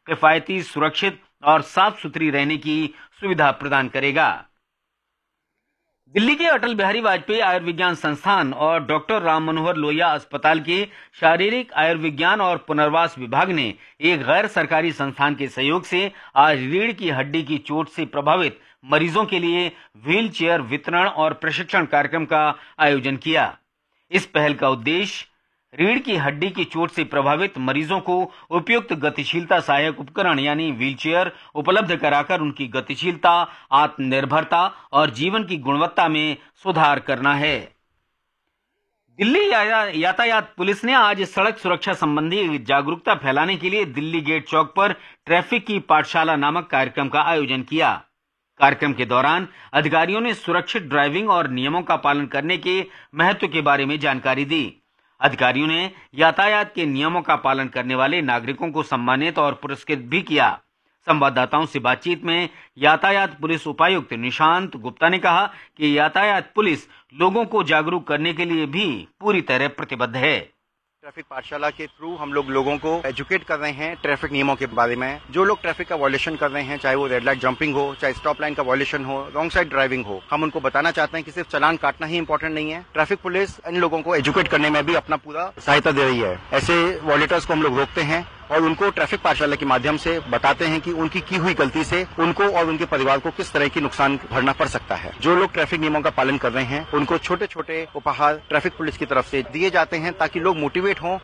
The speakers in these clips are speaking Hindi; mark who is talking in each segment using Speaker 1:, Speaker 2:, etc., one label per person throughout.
Speaker 1: किफायती, सुरक्षित और साफ सुथरी रहने की सुविधा प्रदान करेगा। दिल्ली के अटल बिहारी वाजपेयी आयुर्विज्ञान संस्थान और डॉक्टर राम मनोहर लोहिया अस्पताल के शारीरिक आयुर्विज्ञान और पुनर्वास विभाग ने एक गैर सरकारी संस्थान के सहयोग से आज रीढ़ की हड्डी की चोट से प्रभावित मरीजों के लिए व्हील चेयर वितरण और प्रशिक्षण कार्यक्रम का आयोजन किया। इस पहल का उद्देश्य रीढ़ की हड्डी की चोट से प्रभावित मरीजों को उपयुक्त गतिशीलता सहायक उपकरण यानी व्हीलचेयर उपलब्ध कराकर उनकी गतिशीलता, आत्मनिर्भरता और जीवन की गुणवत्ता में सुधार करना है। दिल्ली यातायात पुलिस ने आज सड़क सुरक्षा संबंधी जागरूकता फैलाने के लिए दिल्ली गेट चौक पर ट्रैफिक की पाठशाला नामक कार्यक्रम का आयोजन किया। कार्यक्रम के दौरान अधिकारियों ने सुरक्षित ड्राइविंग और नियमों का पालन करने के महत्व के बारे में जानकारी दी। अधिकारियों ने यातायात के नियमों का पालन करने वाले नागरिकों को सम्मानित और पुरस्कृत भी किया। संवाददाताओं से बातचीत में यातायात पुलिस उपायुक्त निशांत गुप्ता ने कहा कि यातायात पुलिस लोगों को जागरूक करने के लिए भी पूरी तरह प्रतिबद्ध है।
Speaker 2: ट्रैफिक पाठशाला के थ्रू हम लोगों को एजुकेट कर रहे हैं ट्रैफिक नियमों के बारे में। जो लोग ट्रैफिक का वॉयलेशन कर रहे हैं, चाहे वो रेड लाइट जंपिंग हो, चाहे स्टॉप लाइन का वॉयलेशन हो, रॉन्ग साइड ड्राइविंग हो, हम उनको बताना चाहते हैं कि सिर्फ चालान काटना ही इंपॉर्टेंट नहीं है। ट्रैफिक पुलिस इन लोगों को एजुकेट करने में भी अपना पूरा सहायता दे रही है। ऐसे वॉलेटर्स को हम लोग रोकते हैं और उनको ट्रैफिक पाठशाला के माध्यम से बताते हैं कि उनकी की हुई गलती से उनको और उनके परिवार को किस तरह की नुकसान भरना पड़ सकता है। जो लोग ट्रैफिक नियमों का पालन कर रहे हैं उनको छोटे छोटे उपहार ट्रैफिक पुलिस की तरफ से दिए जाते हैं ताकि लोग मोटिवेट हों।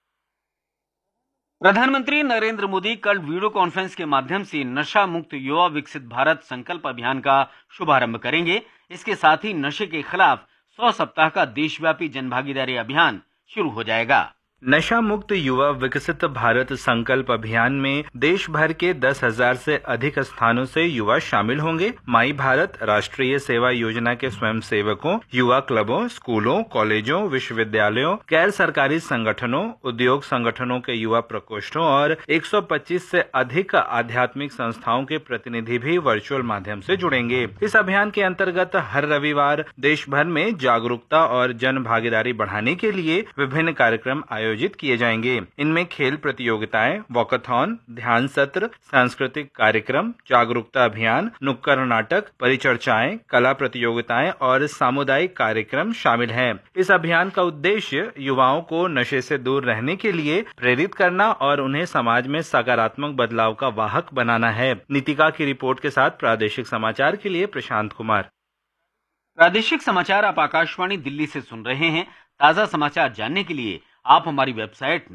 Speaker 1: प्रधानमंत्री नरेंद्र मोदी कल वीडियो कॉन्फ्रेंस के माध्यम से नशा मुक्त युवा विकसित भारत संकल्प अभियान का शुभारंभ करेंगे। इसके साथ ही नशे के खिलाफ 100 सप्ताह का देशव्यापी जनभागीदारी अभियान शुरू हो जाएगा।
Speaker 3: नशा मुक्त युवा विकसित भारत संकल्प अभियान में देश भर के 10,000 से अधिक स्थानों से युवा शामिल होंगे। माई भारत राष्ट्रीय सेवा योजना के स्वयंसेवकों, युवा क्लबों, स्कूलों, कॉलेजों, विश्वविद्यालयों, गैर सरकारी संगठनों, उद्योग संगठनों के युवा प्रकोष्ठों और 125 से अधिक आध्यात्मिक संस्थाओं के प्रतिनिधि भी वर्चुअल माध्यम से जुड़ेंगे। इस अभियान के अंतर्गत हर रविवार देश भर में जागरूकता और जन भागीदारी बढ़ाने के लिए विभिन्न कार्यक्रम आयोजित किए जाएंगे। इनमें खेल प्रतियोगिताएं, वॉकाथॉन, ध्यान सत्र, सांस्कृतिक कार्यक्रम, जागरूकता अभियान, नुक्कड़ नाटक, परिचर्चाएं, कला प्रतियोगिताएं और सामुदायिक कार्यक्रम शामिल हैं। इस अभियान का उद्देश्य युवाओं को नशे से दूर रहने के लिए प्रेरित करना और उन्हें समाज में सकारात्मक बदलाव का वाहक बनाना है। नीतिका की रिपोर्ट के साथ प्रादेशिक समाचार के लिए प्रशांत कुमार।
Speaker 1: प्रादेशिक समाचार आप आकाशवाणी दिल्ली से सुन रहे हैं। ताजा समाचार जानने के लिए आप हमारी वेबसाइट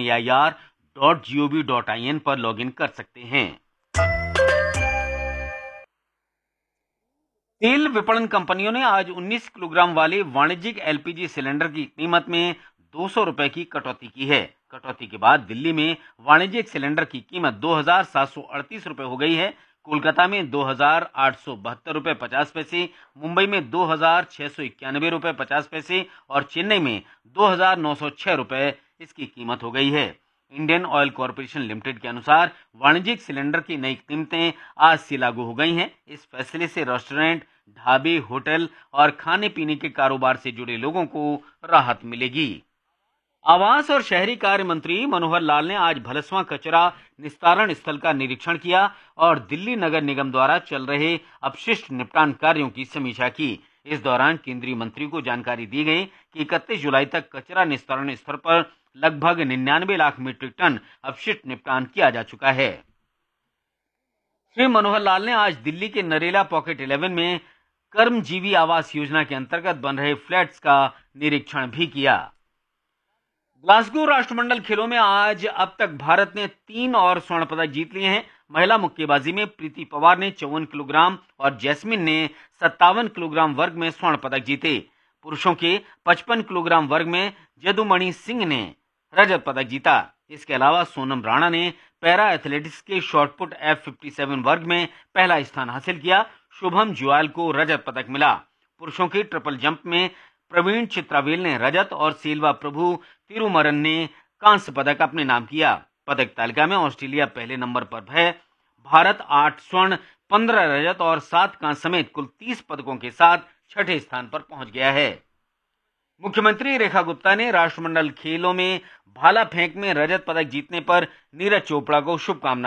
Speaker 1: newsonair.gov.in पर लॉगिन कर सकते हैं। तेल विपणन कंपनियों ने आज 19 किलोग्राम वाले वाणिज्यिक एलपीजी सिलेंडर की कीमत में 200 रुपए की कटौती की है। कटौती के बाद दिल्ली में वाणिज्यिक सिलेंडर की कीमत 2,738 रुपए हो गई है। कोलकाता में 2,872 रुपए 50 पैसे, मुंबई में 2,691 रुपए 50 पैसे और चेन्नई में 2,906 रुपए इसकी कीमत हो गई है। इंडियन ऑयल कॉरपोरेशन लिमिटेड के अनुसार वाणिज्यिक सिलेंडर की नई कीमतें आज से लागू हो गई हैं। इस फैसले से रेस्टोरेंट, ढाबे, होटल और खाने पीने के कारोबार से जुड़े लोगों को राहत मिलेगी। आवास और शहरी कार्य मंत्री मनोहर लाल ने आज भलसवां कचरा निस्तारण स्थल का निरीक्षण किया और दिल्ली नगर निगम द्वारा चल रहे अपशिष्ट निपटान कार्यों की समीक्षा की। इस दौरान केंद्रीय मंत्री को जानकारी दी गई कि 31 जुलाई तक कचरा निस्तारण स्थल पर लगभग 99 लाख मीट्रिक टन अपशिष्ट निपटान किया जा चुका है। श्री मनोहर लाल ने आज दिल्ली के नरेला पॉकेट 11 में कर्मजीवी आवास योजना के अंतर्गत बन रहे फ्लैट्स का निरीक्षण भी किया। ग्लासगो राष्ट्रमंडल खेलों में आज अब तक भारत ने 3 और स्वर्ण पदक जीत लिए हैं। महिला मुक्केबाजी में प्रीति पवार ने 54 किलोग्राम और जैस्मिन ने 57 किलोग्राम वर्ग में स्वर्ण पदक जीते। पुरुषों के 55 किलोग्राम वर्ग में जदुमणि सिंह ने रजत पदक जीता। इसके अलावा सोनम राणा ने पैरा एथलेटिक्स के शॉटपुट F57 वर्ग में पहला स्थान हासिल किया। शुभम जुआल को रजत पदक मिला। पुरुषों के ट्रिपल जंप में प्रवीण चित्रावेल ने रजत और सेल्वा प्रभु तिरुमरन ने कांस्य पदक अपने नाम किया। पदक तालिका में ऑस्ट्रेलिया पहले नंबर पर है। भारत 8 स्वर्ण, 15 रजत और 7 कांस्य समेत कुल 30 पदकों के साथ छठे स्थान पर पहुंच गया है। मुख्यमंत्री रेखा गुप्ता ने राष्ट्रमंडल खेलों में भाला फेंक में रजत पदक जीतने पर नीरज चोपड़ा को शुभकामनाएं